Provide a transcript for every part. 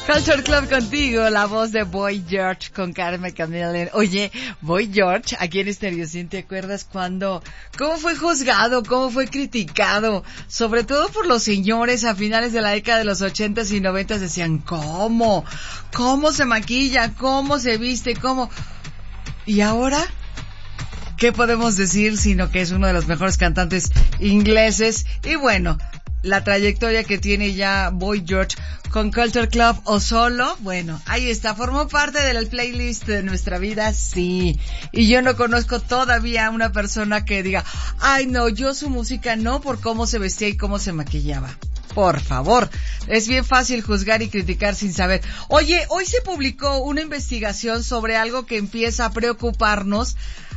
Culture Club contigo, la voz de Boy George con Carmen Camille. Oye, Boy George, aquí en Stereo 100, ¿te acuerdas cuando, cómo fue juzgado, cómo fue criticado? Sobre todo por los señores a finales de la década de los 80s y 90s decían, ¿cómo? ¿Cómo se maquilla? ¿Cómo se viste? ¿Cómo? ¿Y ahora? ¿Qué podemos decir sino que es uno de los mejores cantantes ingleses? Y bueno, la trayectoria que tiene ya Boy George con Culture Club o solo, bueno, ahí está, formó parte del playlist de nuestra vida, sí. Y yo no conozco todavía una persona que diga, ay no, yo su música no, por cómo se vestía y cómo se maquillaba. Por favor, es bien fácil juzgar y criticar sin saber. Oye, hoy se publicó una investigación sobre algo que empieza a preocuparnos,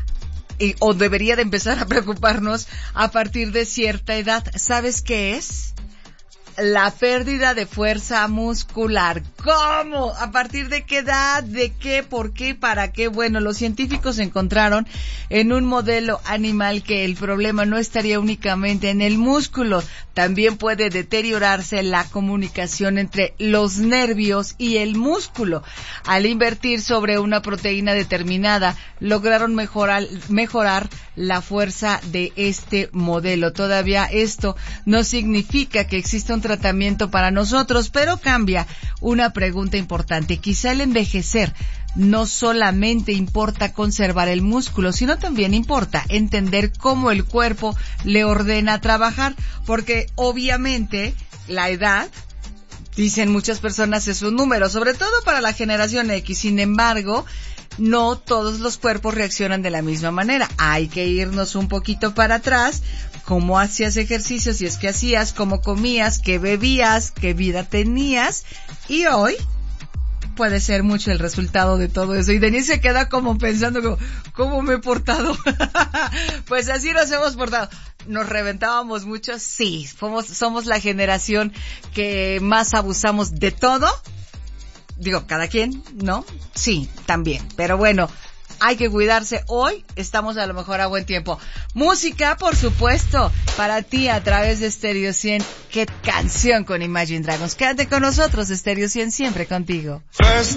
o debería de empezar a preocuparnos a partir de cierta edad. ¿Sabes qué es? La pérdida de fuerza muscular. ¿Cómo? ¿A partir de qué edad? ¿De qué? ¿Por qué? ¿Para qué? Bueno, los científicos encontraron en un modelo animal que el problema no estaría únicamente en el músculo. También puede deteriorarse la comunicación entre los nervios y el músculo. Al invertir sobre una proteína determinada, lograron mejorar la fuerza de este modelo. Todavía esto no significa que exista un tratamiento para nosotros, pero cambia una pregunta importante. Quizá el envejecer no solamente importa conservar el músculo, sino también importa entender cómo el cuerpo le ordena trabajar, porque obviamente la edad, dicen muchas personas, es un número, sobre todo para la generación X. Sin embargo, no todos los cuerpos reaccionan de la misma manera. Hay que irnos un poquito para atrás. Cómo hacías ejercicio, si es que hacías, cómo comías, qué bebías, qué vida tenías. Y hoy puede ser mucho el resultado de todo eso. Y Denise se queda como pensando, ¿cómo me he portado? Pues así nos hemos portado. ¿Nos reventábamos mucho? Sí, somos la generación que más abusamos de todo. Digo, cada quien, ¿no? Sí, también. Pero bueno, hay que cuidarse. Hoy estamos a lo mejor a buen tiempo. Música, por supuesto, para ti a través de Stereo 100. ¡Qué canción con Imagine Dragons! Quédate con nosotros, Stereo 100, siempre contigo.